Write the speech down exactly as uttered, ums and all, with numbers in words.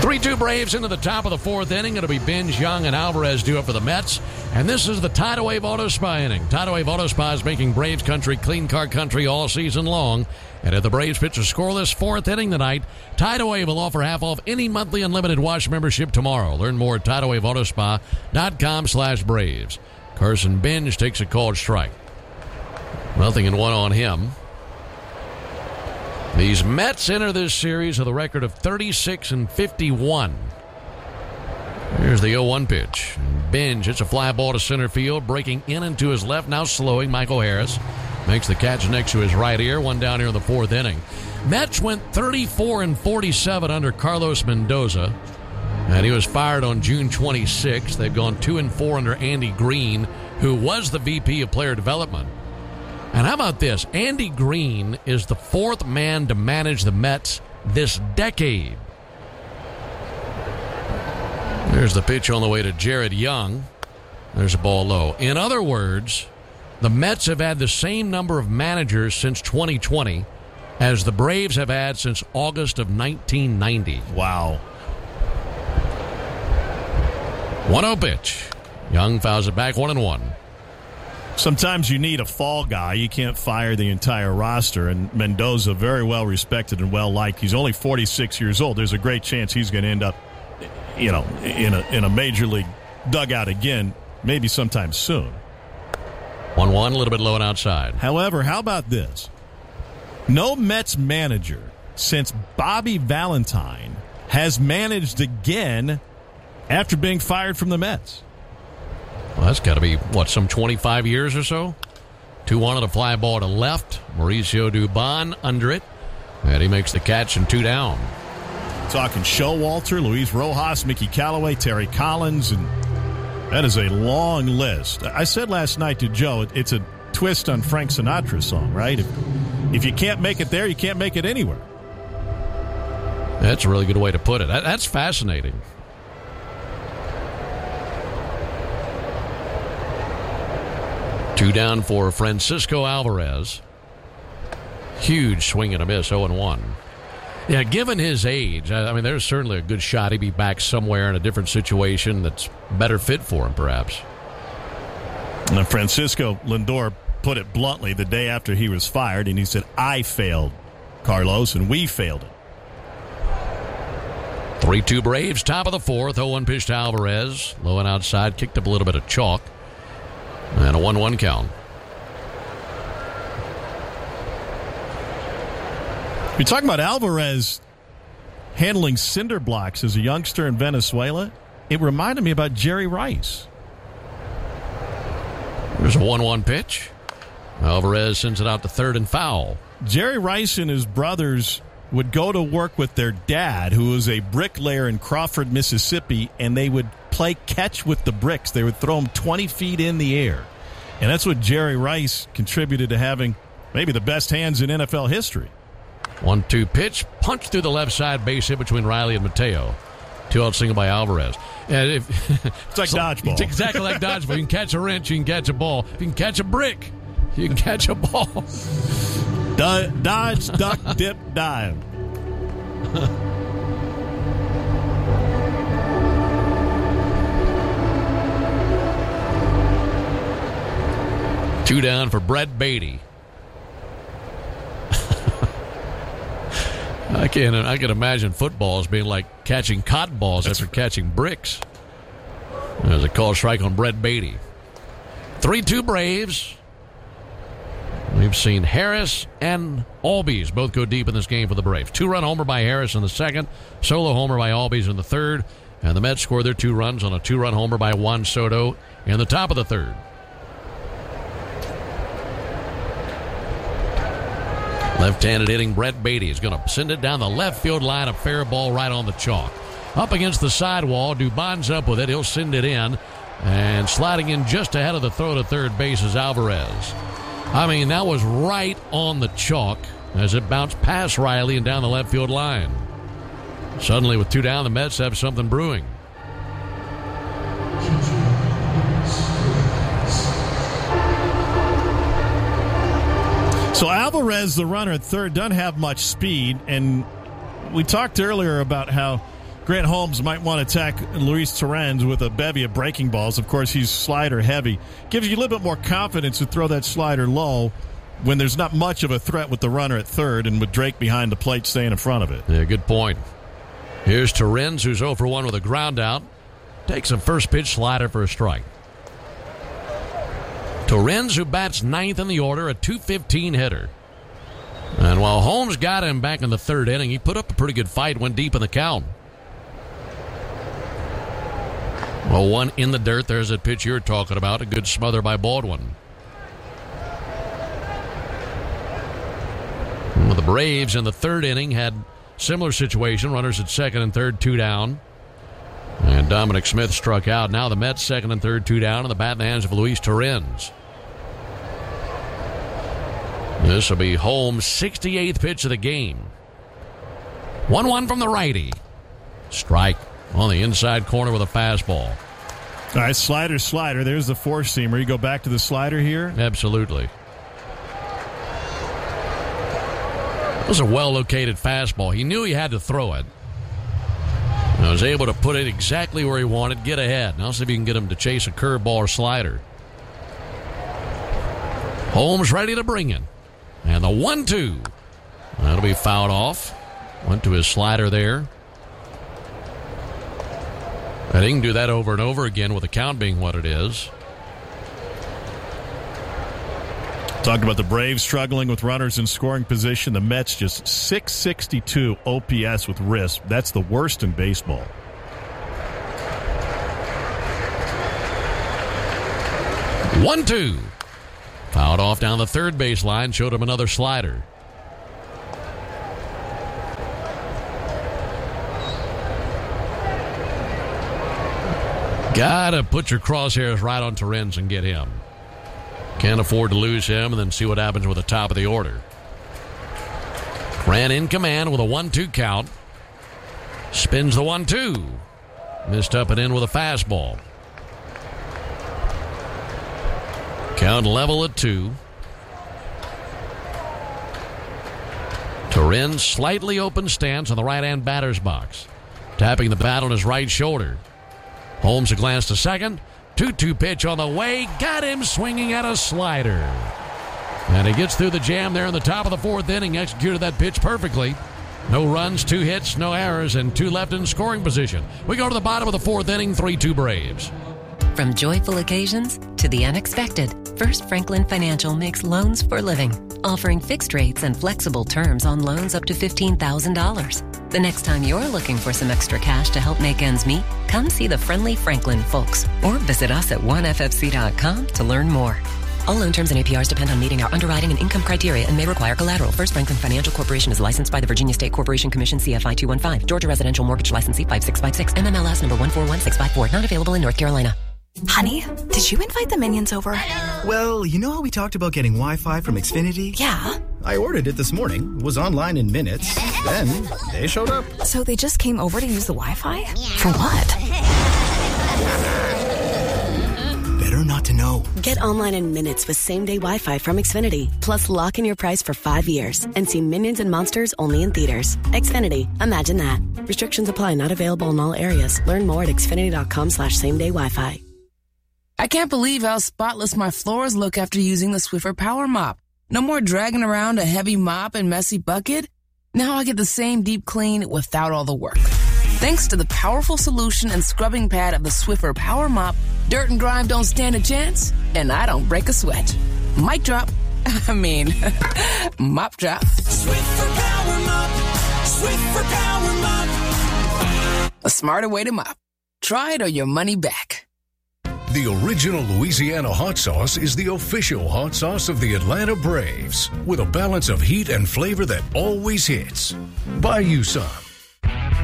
three two Braves into the top of the fourth inning. It'll be Binge, Young, and Alvarez due up for the Mets. And this is the Tidal Wave Auto Spa inning. Tidal Wave Auto Spa is making Braves country clean car country all season long. And if the Braves pitch a scoreless fourth inning tonight, Tidal Wave will offer half off any monthly unlimited wash membership tomorrow. Learn more at tidal wave auto spa dot com slash Braves. Carson Binge takes a called strike. Nothing in one on him. These Mets enter this series with a record of thirty-six and fifty-one. Here's the oh one pitch. Binge hits a fly ball to center field, breaking in and to his left, now slowing. Michael Harris makes the catch next to his right ear. One down here in the fourth inning. Mets went thirty-four and forty-seven under Carlos Mendoza, and he was fired on June twenty-sixth. They've gone two and four under Andy Green, who was the V P of player development. And how about this? Andy Green is the fourth man to manage the Mets this decade. There's the pitch on the way to Jared Young. There's a ball low. In other words, the Mets have had the same number of managers since twenty twenty as the Braves have had since August of nineteen ninety. Wow. one oh pitch. Young fouls it back one and one. Sometimes you need a fall guy. You can't fire the entire roster. And Mendoza, very well respected and well liked. He's only forty-six years old. There's a great chance he's going to end up, you know, in a in a major league dugout again, maybe sometime soon. one one, a little bit low and outside. However, how about this? No Mets manager since Bobby Valentine has managed again after being fired from the Mets. Well, that's got to be, what, some twenty-five years or so? two one on a fly ball to left. Mauricio Dubon under it. And he makes the catch and two down. Talking Showalter, Luis Rojas, Mickey Callaway, Terry Collins, and that is a long list. I said last night to Joe, it's a twist on Frank Sinatra's song, right? If, if you can't make it there, you can't make it anywhere. That's a really good way to put it. That, that's fascinating. Two down for Francisco Alvarez. Huge swing and a miss, oh and one. Yeah, given his age, I mean, there's certainly a good shot he'd be back somewhere in a different situation that's better fit for him, perhaps. And Francisco Lindor put it bluntly the day after he was fired, and he said, I failed, Carlos, and we failed it. three two Braves, top of the fourth. oh one pitch to Alvarez. Low and outside, kicked up a little bit of chalk. And a one one count. You're talking about Alvarez handling cinder blocks as a youngster in Venezuela. It reminded me about Jerry Rice. There's a one one pitch. Alvarez sends it out to third and foul. Jerry Rice and his brothers would go to work with their dad, who was a bricklayer in Crawford, Mississippi, and they would play catch with the bricks. They would throw them twenty feet in the air. And that's what Jerry Rice contributed to having maybe the best hands in N F L history. one two pitch, punch through the left side, base hit between Riley and Mateo. Two-out single by Alvarez. And if, it's like so, dodgeball. It's exactly like dodgeball. You can catch a wrench, you can catch a ball. You can catch a brick, you can catch a ball. Do- dodge, duck, dip, dive. Two down for Brett Beatty. I can I can imagine football as being like catching cotton balls That's after catching bricks. There's a call strike on Brett Beatty. three two Braves. We've seen Harris and Albies both go deep in this game for the Braves. Two-run homer by Harris in the second. Solo homer by Albies in the third. And the Mets score their two runs on a two-run homer by Juan Soto in the top of the third. Left-handed hitting Brett Beatty is going to send it down the left field line. A fair ball right on the chalk. Up against the sidewall. Dubon's up with it. He'll send it in. And sliding in just ahead of the throw to third base is Alvarez. I mean, that was right on the chalk as it bounced past Riley and down the left field line. Suddenly, with two down, the Mets have something brewing. So Alvarez, the runner at third, doesn't have much speed, and we talked earlier about how Grant Holmes might want to attack Luis Torrens with a bevy of breaking balls. Of course, he's slider heavy. Gives you a little bit more confidence to throw that slider low when there's not much of a threat with the runner at third and with Drake behind the plate staying in front of it. Yeah, good point. Here's Torrens, who's oh for one with a ground out. Takes a first pitch slider for a strike. Torrens, who bats ninth in the order, a two fifteen hitter. And while Holmes got him back in the third inning, he put up a pretty good fight, went deep in the count. Well, one in the dirt. There's that pitch you're talking about. A good smother by Baldwin. Well, the Braves in the third inning had similar situation. Runners at second and third, two down. And Dominic Smith struck out. Now the Mets second and third, two down, and the bat in the hands of Luis Torrens. This will be Holmes' sixty-eighth pitch of the game. one one from the righty. Strike on the inside corner with a fastball. All right, slider, slider. There's the four-seamer. You go back to the slider here? Absolutely. It was a well-located fastball. He knew he had to throw it. I was able to put it exactly where he wanted, get ahead. Now see if you can get him to chase a curveball or slider. Holmes ready to bring it. And the one two. That'll be fouled off. Went to his slider there. And he can do that over and over again with the count being what it is. Talked about the Braves struggling with runners in scoring position. The Mets just six sixty-two O P S with R I S P. That's the worst in baseball. one two. Fouled off down the third base line. Showed him another slider. Gotta put your crosshairs right on Torrens and get him. Can't afford to lose him, and then see what happens with the top of the order. Grant in command with a one two count. Spins the one two. Missed up and in with a fastball. Count level at two. Torrens slightly open stance on the right-hand batter's box. Tapping the bat on his right shoulder. Holmes a glance to second. two two pitch on the way. Got him swinging at a slider. And he gets through the jam there in the top of the fourth inning. Executed that pitch perfectly. No runs, two hits, no errors, and two left in scoring position. We go to the bottom of the fourth inning, three two Braves. From joyful occasions to the unexpected, First Franklin Financial makes loans for living, offering fixed rates and flexible terms on loans up to fifteen thousand dollars. The next time you're looking for some extra cash to help make ends meet, come see the friendly Franklin folks or visit us at one f f c dot com to learn more. All loan terms and A P Rs depend on meeting our underwriting and income criteria and may require collateral. First Franklin Financial Corporation is licensed by the Virginia State Corporation Commission C F I two one five. Georgia Residential Mortgage Licensee five six five six. M M L S number one four one six five four. Not available in North Carolina. Honey, did you invite the Minions over? Well, you know how we talked about getting Wi-Fi from Xfinity? Yeah. I ordered it this morning, was online in minutes, then they showed up. So they just came over to use the Wi-Fi? For what? Better not to know. Get online in minutes with same-day Wi-Fi from Xfinity. Plus, lock in your price for five years and see Minions and Monsters only in theaters. Xfinity. Imagine that. Restrictions apply. Not available in all areas. Learn more at xfinity.com slash same-day Wi-Fi. I can't believe how spotless my floors look after using the Swiffer Power Mop. No more dragging around a heavy mop and messy bucket. Now I get the same deep clean without all the work. Thanks to the powerful solution and scrubbing pad of the Swiffer Power Mop, dirt and grime don't stand a chance, and I don't break a sweat. Mic drop. I mean, mop drop. Swiffer Power Mop. Swiffer Power Mop. A smarter way to mop. Try it or your money back. The original Louisiana hot sauce is the official hot sauce of the Atlanta Braves, with a balance of heat and flavor that always hits. Buy you some